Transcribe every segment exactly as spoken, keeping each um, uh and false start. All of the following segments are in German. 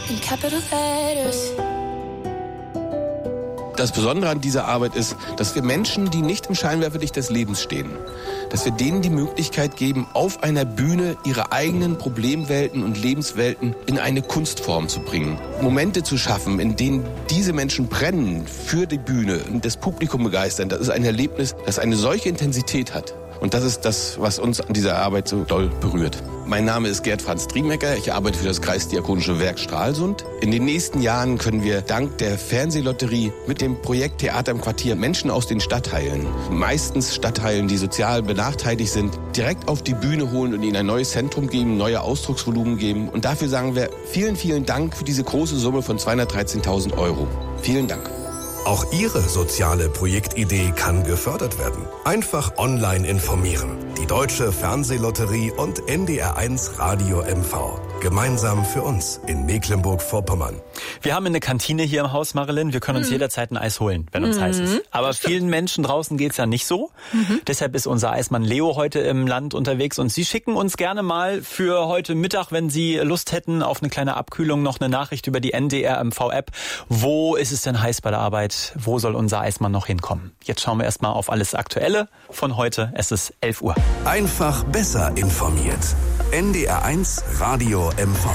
in capital letters. Das Besondere an dieser Arbeit ist, dass wir Menschen, die nicht im Scheinwerferlicht des Lebens stehen, dass wir denen die Möglichkeit geben, auf einer Bühne ihre eigenen Problemwelten und Lebenswelten in eine Kunstform zu bringen. Momente zu schaffen, in denen diese Menschen brennen für die Bühne und das Publikum begeistern, das ist ein Erlebnis, das eine solche Intensität hat. Und das ist das, was uns an dieser Arbeit so doll berührt. Mein Name ist Gerd Franz Driemecker. Ich arbeite für das Kreisdiakonische Werk Stralsund. In den nächsten Jahren können wir dank der Fernsehlotterie mit dem Projekt Theater im Quartier Menschen aus den Stadtteilen, meistens Stadtteilen, die sozial benachteiligt sind, direkt auf die Bühne holen und ihnen ein neues Zentrum geben, neue Ausdrucksvolumen geben. Und dafür sagen wir vielen, vielen Dank für diese große Summe von zweihundertdreizehntausend Euro. Vielen Dank. Auch Ihre soziale Projektidee kann gefördert werden. Einfach online informieren. Die Deutsche Fernsehlotterie und N D R eins Radio M V. Gemeinsam für uns in Mecklenburg-Vorpommern. Wir haben eine Kantine hier im Haus, Marilyn. Wir können uns mhm. jederzeit ein Eis holen, wenn uns mhm. heiß ist. Aber vielen Menschen draußen geht's ja nicht so. Mhm. Deshalb ist unser Eismann Leo heute im Land unterwegs. Und Sie schicken uns gerne mal für heute Mittag, wenn Sie Lust hätten, auf eine kleine Abkühlung noch eine Nachricht über die N D R M V-App. Wo ist es denn heiß bei der Arbeit? Wo soll unser Eismann noch hinkommen? Jetzt schauen wir erstmal auf alles Aktuelle von heute. Es ist elf Uhr. Einfach besser informiert. N D R eins Radio M V.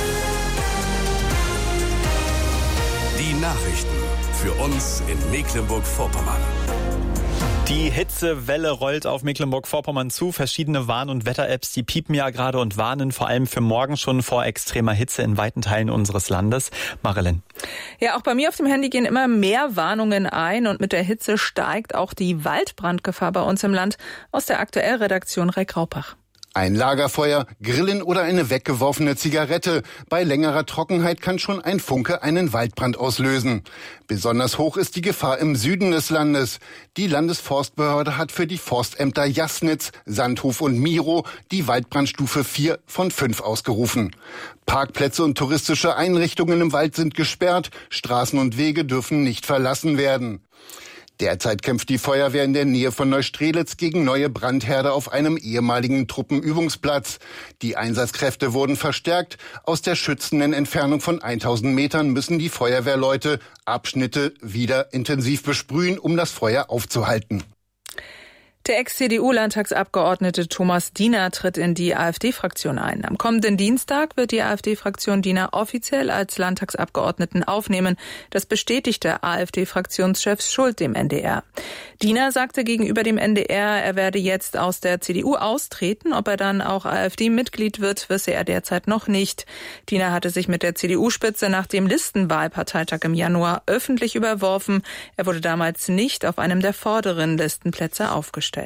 Die Nachrichten für uns in Mecklenburg-Vorpommern. Die Hitzewelle rollt auf Mecklenburg-Vorpommern zu. Verschiedene Warn- und Wetter-Apps, die piepen ja gerade und warnen vor allem für morgen schon vor extremer Hitze in weiten Teilen unseres Landes. Marilyn. Ja, auch bei mir auf dem Handy gehen immer mehr Warnungen ein und mit der Hitze steigt auch die Waldbrandgefahr bei uns im Land. Aus der Aktuell-Redaktion Reik Raupach. Ein Lagerfeuer, Grillen oder eine weggeworfene Zigarette. Bei längerer Trockenheit kann schon ein Funke einen Waldbrand auslösen. Besonders hoch ist die Gefahr im Süden des Landes. Die Landesforstbehörde hat für die Forstämter Jasnitz, Sandhof und Miro die Waldbrandstufe vier von fünf ausgerufen. Parkplätze und touristische Einrichtungen im Wald sind gesperrt. Straßen und Wege dürfen nicht verlassen werden. Derzeit kämpft die Feuerwehr in der Nähe von Neustrelitz gegen neue Brandherde auf einem ehemaligen Truppenübungsplatz. Die Einsatzkräfte wurden verstärkt. Aus der schützenden Entfernung von tausend Metern müssen die Feuerwehrleute Abschnitte wieder intensiv besprühen, um das Feuer aufzuhalten. Der Ex-C D U-Landtagsabgeordnete Thomas Diener tritt in die AfD-Fraktion ein. Am kommenden Dienstag wird die AfD-Fraktion Diener offiziell als Landtagsabgeordneten aufnehmen. Das bestätigte AfD-Fraktionschef Schult dem N D R. Diener sagte gegenüber dem N D R, er werde jetzt aus der C D U austreten. Ob er dann auch AfD-Mitglied wird, wisse er derzeit noch nicht. Diener hatte sich mit der C D U-Spitze nach dem Listenwahlparteitag im Januar öffentlich überworfen. Er wurde damals nicht auf einem der vorderen Listenplätze aufgestellt.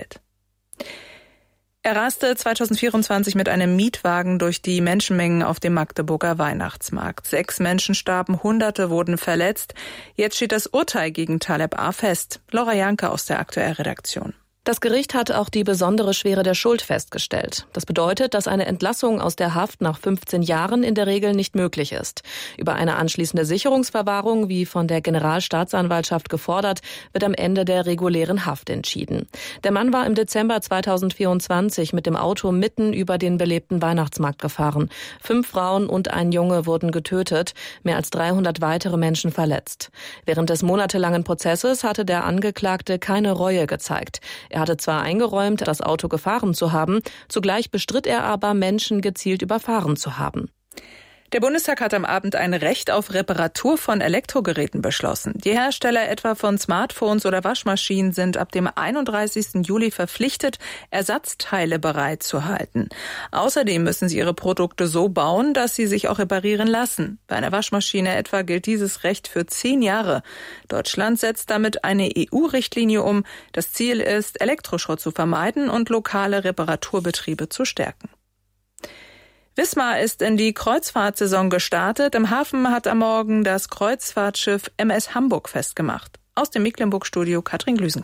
Er raste zweitausendvierundzwanzig mit einem Mietwagen durch die Menschenmengen auf dem Magdeburger Weihnachtsmarkt. Sechs Menschen starben, Hunderte wurden verletzt. Jetzt steht das Urteil gegen Taleb A. fest. Laura Janke aus der Aktuell-Redaktion. Das Gericht hat auch die besondere Schwere der Schuld festgestellt. Das bedeutet, dass eine Entlassung aus der Haft nach fünfzehn Jahren in der Regel nicht möglich ist. Über eine anschließende Sicherungsverwahrung, wie von der Generalstaatsanwaltschaft gefordert, wird am Ende der regulären Haft entschieden. Der Mann war im Dezember zweitausendvierundzwanzig mit dem Auto mitten über den belebten Weihnachtsmarkt gefahren. Fünf Frauen und ein Junge wurden getötet, mehr als dreihundert weitere Menschen verletzt. Während des monatelangen Prozesses hatte der Angeklagte keine Reue gezeigt. Er hatte zwar eingeräumt, das Auto gefahren zu haben, zugleich bestritt er aber, Menschen gezielt überfahren zu haben. Der Bundestag hat am Abend ein Recht auf Reparatur von Elektrogeräten beschlossen. Die Hersteller etwa von Smartphones oder Waschmaschinen sind ab dem einunddreißigsten Juli verpflichtet, Ersatzteile bereitzuhalten. Außerdem müssen sie ihre Produkte so bauen, dass sie sich auch reparieren lassen. Bei einer Waschmaschine etwa gilt dieses Recht für zehn Jahre. Deutschland setzt damit eine E U-Richtlinie um. Das Ziel ist, Elektroschrott zu vermeiden und lokale Reparaturbetriebe zu stärken. Wismar ist in die Kreuzfahrtsaison gestartet. Im Hafen hat am Morgen das Kreuzfahrtschiff M S Hamburg festgemacht. Aus dem Mecklenburg-Studio Katrin Glüsenkamp.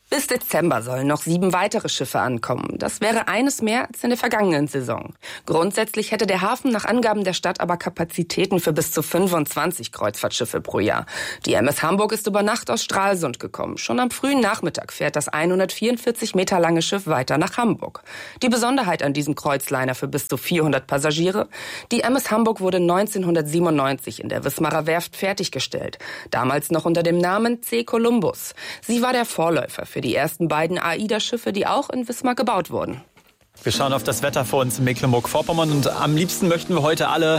Bis Dezember sollen noch sieben weitere Schiffe ankommen. Das wäre eines mehr als in der vergangenen Saison. Grundsätzlich hätte der Hafen nach Angaben der Stadt aber Kapazitäten für bis zu fünfundzwanzig Kreuzfahrtschiffe pro Jahr. Die M S Hamburg ist über Nacht aus Stralsund gekommen. Schon am frühen Nachmittag fährt das hundertvierundvierzig Meter lange Schiff weiter nach Hamburg. Die Besonderheit an diesem Kreuzliner für bis zu vierhundert Passagiere: Die M S Hamburg wurde neunzehnhundertsiebenundneunzig in der Wismarer Werft fertiggestellt. Damals noch unter dem Namen C. Columbus. Sie war der Vorläufer für die ersten beiden AIDA-Schiffe, die auch in Wismar gebaut wurden. Wir schauen auf das Wetter vor uns in Mecklenburg-Vorpommern und am liebsten möchten wir heute alle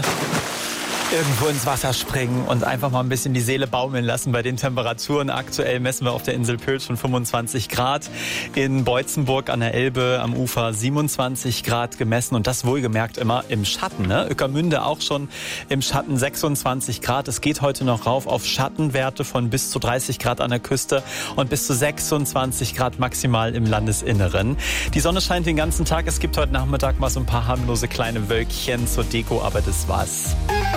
irgendwo ins Wasser springen und einfach mal ein bisschen die Seele baumeln lassen bei den Temperaturen. Aktuell messen wir auf der Insel Pöhl schon fünfundzwanzig Grad. In Beutzenburg an der Elbe am Ufer siebenundzwanzig Grad gemessen und das wohlgemerkt immer im Schatten. Ne? Ueckermünde auch schon im Schatten sechsundzwanzig Grad. Es geht heute noch rauf auf Schattenwerte von bis zu dreißig Grad an der Küste und bis zu sechsundzwanzig Grad maximal im Landesinneren. Die Sonne scheint den ganzen Tag. Es gibt heute Nachmittag mal so ein paar harmlose kleine Wölkchen zur Deko, aber das war's.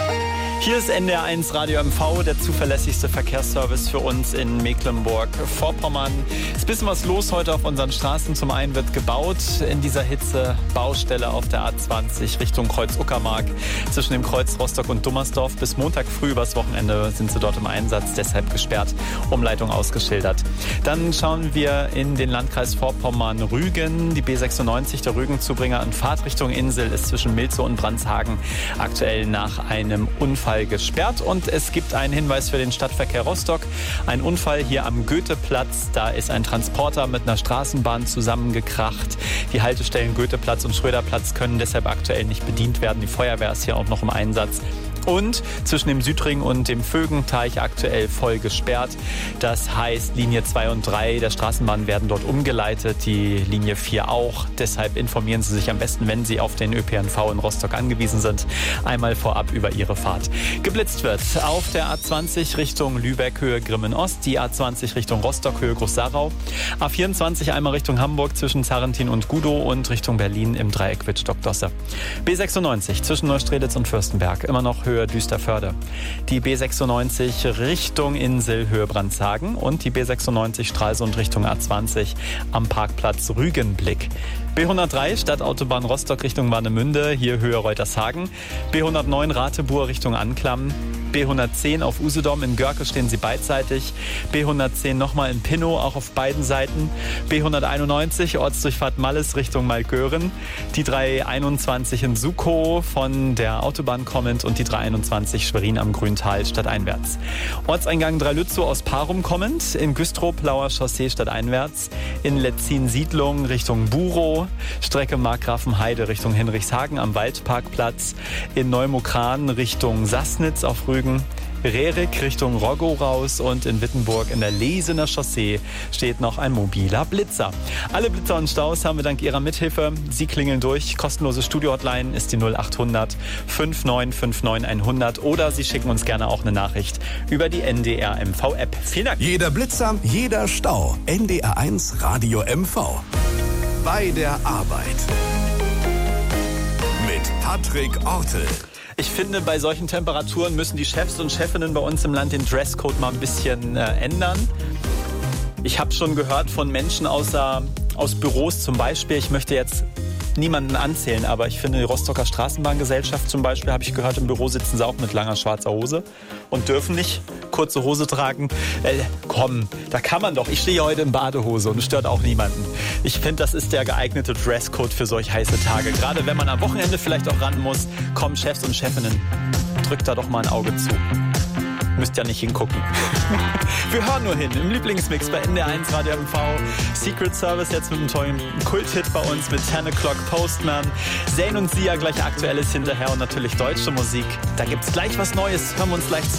Hier ist N D R eins Radio M V, der zuverlässigste Verkehrsservice für uns in Mecklenburg-Vorpommern. Es ist ein bisschen was los heute auf unseren Straßen. Zum einen wird gebaut in dieser Hitze, Baustelle auf der A zwanzig Richtung Kreuz-Uckermark zwischen dem Kreuz Rostock und Dummersdorf. Bis Montag früh übers Wochenende sind sie dort im Einsatz, deshalb gesperrt, Umleitung ausgeschildert. Dann schauen wir in den Landkreis Vorpommern-Rügen. Die B sechsundneunzig, der Rügenzubringer in Fahrtrichtung Insel, ist zwischen Milzow und Brandshagen aktuell nach einem Unfall gesperrt. Und es gibt einen Hinweis für den Stadtverkehr Rostock. Ein Unfall hier am Goetheplatz. Da ist ein Transporter mit einer Straßenbahn zusammengekracht. Die Haltestellen Goetheplatz und Schröderplatz können deshalb aktuell nicht bedient werden. Die Feuerwehr ist hier auch noch im Einsatz. Und zwischen dem Südring und dem Vögenteich aktuell voll gesperrt. Das heißt, Linie zwei und drei der Straßenbahn werden dort umgeleitet, die Linie vier auch. Deshalb informieren Sie sich am besten, wenn Sie auf den Ö P N V in Rostock angewiesen sind, einmal vorab über Ihre Fahrt. Geblitzt wird auf der A zwanzig Richtung Lübeck Höhe Grimmen-Ost, die A zwanzig Richtung Rostock Höhe Groß-Sarau, A vierundzwanzig einmal Richtung Hamburg zwischen Zarrentin und Gudow und Richtung Berlin im Dreieck Wittstock-Dosse. B sechsundneunzig zwischen Neustrelitz und Fürstenberg, immer noch Höhe Düsterförde. Die B sechsundneunzig Richtung Insel Höhe Brandshagen und die B sechsundneunzig Stralsund Richtung A zwanzig am Parkplatz Rügenblick. B hundertdrei Stadtautobahn Rostock Richtung Warnemünde, hier Höhe Reutershagen. B hundertneun Ratebuhr Richtung Anklam. B hundertzehn auf Usedom, in Görke stehen sie beidseitig. B hundertzehn nochmal in Pinnow, auch auf beiden Seiten. B hunderteinundneunzig Ortsdurchfahrt Malles Richtung Malkören. Die dreihunderteinundzwanzig in Sukow von der Autobahn kommend und die dreihunderteinundzwanzig Schwerin am Grüntal stadteinwärts. Ortseingang Dreilützow aus Parum kommend, in Güstrow Plauer Chaussee stadteinwärts. In Letzin Siedlung Richtung Burow. Strecke Markgrafenheide Richtung Henrichshagen am Waldparkplatz. In Neumokran Richtung Sassnitz auf Rügen. Rerik Richtung Roggow raus und in Wittenburg in der Lesener Chaussee steht noch ein mobiler Blitzer. Alle Blitzer und Staus haben wir dank Ihrer Mithilfe. Sie klingeln durch. Kostenlose Studio-Hotline ist die null achthundert neunundfünfzig neunundfünfzig hundert oder Sie schicken uns gerne auch eine Nachricht über die N D R M V-App. Vielen Dank. Jeder Blitzer, jeder Stau. N D R eins Radio M V. Bei der Arbeit. Mit Patrick Ortel. Ich finde, bei solchen Temperaturen müssen die Chefs und Chefinnen bei uns im Land den Dresscode mal ein bisschen äh, ändern. Ich habe schon gehört von Menschen außer, aus Büros zum Beispiel, ich möchte jetzt niemanden anzählen, aber ich finde, die Rostocker Straßenbahngesellschaft zum Beispiel, habe ich gehört, im Büro sitzen sie auch mit langer schwarzer Hose und dürfen nicht kurze Hose tragen. Äh, komm, da kann man doch. Ich stehe heute in Badehose und es stört auch niemanden. Ich finde, das ist der geeignete Dresscode für solch heiße Tage. Gerade wenn man am Wochenende vielleicht auch ran muss. Komm, Chefs und Chefinnen, drückt da doch mal ein Auge zu. Müsst ja nicht hingucken. Wir hören nur hin im Lieblingsmix bei N D R eins Radio M V. Secret Service jetzt mit einem tollen Kulthit bei uns mit ten o'clock Postman. Zayn und Sia gleich Aktuelles hinterher und natürlich deutsche Musik. Da gibt's gleich was Neues. Hören wir uns gleich zusammen.